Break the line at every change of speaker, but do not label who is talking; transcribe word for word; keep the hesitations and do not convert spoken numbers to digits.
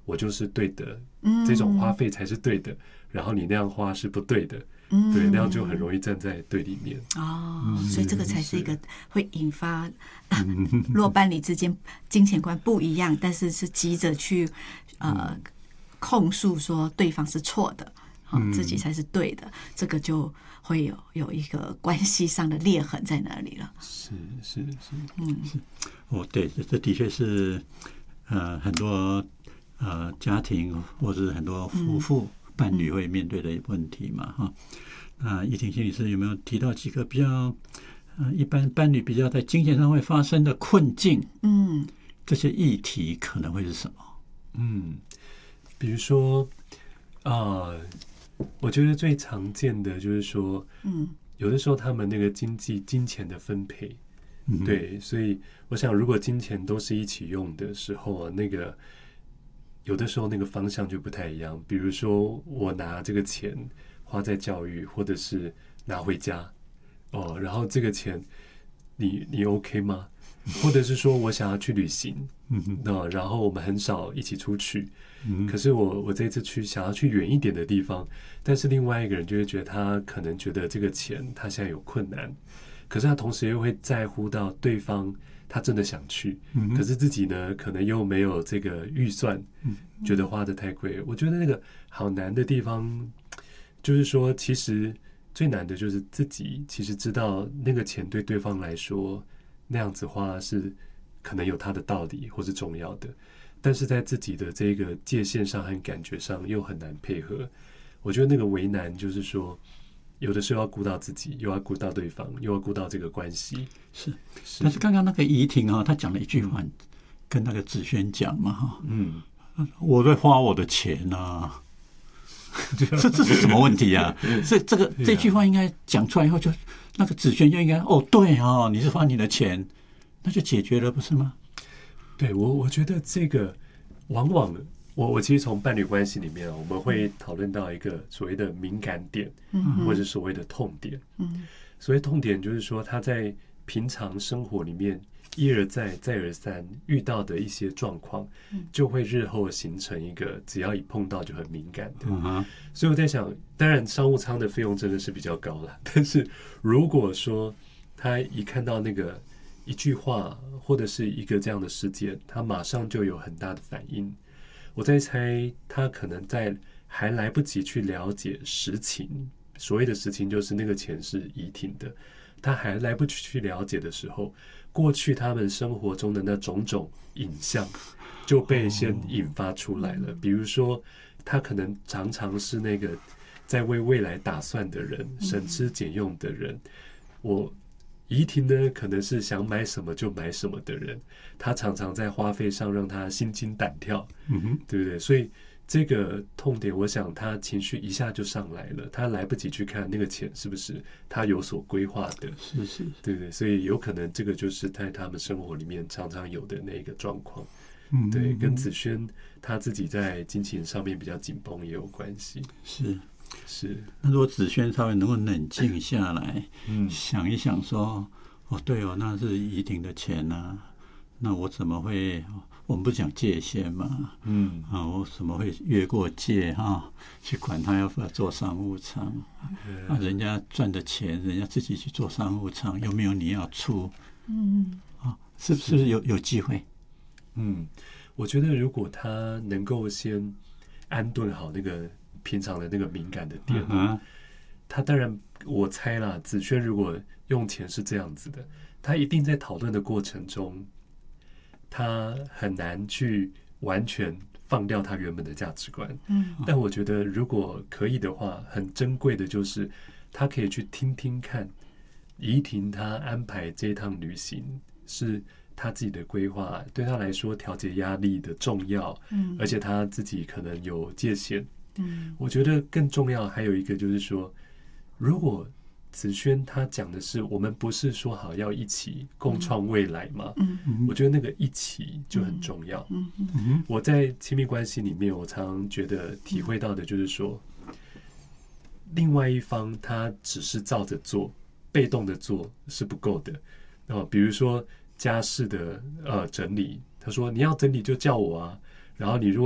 我就是对的，
嗯，
这种花费才是对的，然后你那样花是不对的，
嗯，
对，那样就很容易站在对立面。
哦，
嗯
所以这个才是一个会引发若伴侣之间金钱观不一样，但是是急着去呃控诉说对方是错的，哦，自己才是对的，这个就会有有一个关系上的裂痕在那里了。
是是是，
嗯，
是，哦，对，这这的确是呃很多呃家庭或是很多夫妇伴侣会面对的问题嘛，哈。那依婷心理师有没有提到几个比较呃一般伴侣比较在金钱上会发生的困境？
嗯，
这些议题可能会是什么？
嗯，比如说，呃，我觉得最常见的就是说，
嗯，
有的时候他们那个经济金钱的分配，
嗯，
对，所以我想，如果金钱都是一起用的时候啊，那个有的时候那个方向就不太一样。比如说，我拿这个钱花在教育，或者是拿回家，哦，然后这个钱你你 OK 吗？或者是说我想要去旅行，
嗯
那然后我们很少一起出去，
嗯，
可是我我这次去想要去远一点的地方，但是另外一个人就会觉得他可能觉得这个钱他现在有困难，可是他同时又会在乎到对方他真的想去，
嗯，
可是自己呢可能又没有这个预算，觉得花得太贵。我觉得那个好难的地方就是说，其实最难的就是自己其实知道那个钱对对方来说那样子花是可能有它的道理或是重要的，但是在自己的这个界限上和感觉上又很难配合。我觉得那个为难就是说，有的时候要顾到自己，又要顾到对方，又要顾到这个关系。
是，是，但是刚刚那个怡婷啊，她讲了一句话，跟那个子轩讲嘛，哈，
嗯，
我在花我的钱啊。这这是什么问题啊？这这个这句话应该讲出来以后就，就那个子轩就应该哦，对哦，你是花你的钱，那就解决了，不是吗？
对，我我觉得这个往往我我其实从伴侣关系里面，我们会讨论到一个所谓的敏感点，
嗯，
或者所谓的痛点。
嗯，
所谓痛点就是说他在平常生活里面一而再再而三遇到的一些状况，就会日后形成一个只要一碰到就很敏感的。
嗯，
所以我在想，当然商务舱的费用真的是比较高了，但是如果说他一看到那个一句话或者是一个这样的事件，他马上就有很大的反应。我在猜，他可能在还来不及去了解实情，所谓的实情就是那个钱是怡婷的，他还来不及去了解的时候，过去他们生活中的那种种影像就被先引发出来了。比如说，他可能常常是那个在为未来打算的人，省吃俭用的人。我怡婷呢，可能是想买什么就买什么的人，他常常在花费上让他心惊胆跳，
嗯哼，
对不对？所以这个痛点，我想他情绪一下就上来了，他来不及去看那个钱是不是他有所规划的，
是是，
对不对？所以有可能这个就是在他们生活里面常常有的那个状况，
嗯，
对，跟子轩他自己在金钱上面比较紧绷也有关系，
是。
是，
那如果子轩稍微能够冷静下来，
嗯，
想一想说，哦，对哦，那是怡婷的钱啊，那我怎么会？我们不讲界限嘛，
嗯，
啊，我怎么会越过界哈、啊？去管他要不要做商务舱？
嗯、
啊，人家赚的钱，人家自己去做商务舱，有没有你要出？
嗯，
啊，是不是有有机会？
嗯，我觉得如果他能够先安顿好那个平常的那个敏感的点，
嗯，
他当然我猜啦，子轩如果用钱是这样子的，他一定在讨论的过程中，他很难去完全放掉他原本的价值观。
嗯，
但我觉得如果可以的话，很珍贵的就是他可以去听听看怡婷他安排这趟旅行是他自己的规划，对他来说调节压力的重要，
嗯，
而且他自己可能有界限。
嗯，
我觉得更重要还有一个就是说，如果子轩他讲的是我们不是说好要一起共创未来吗？
嗯，
我觉得那个一起就很重要。
嗯嗯
嗯，
我在亲密关系里面，我常觉得体会到的就是说，另外一方他只是照着做，被动的做是不够的。哦，比如说家事的呃整理，他说你要整理就叫我啊，然后你如果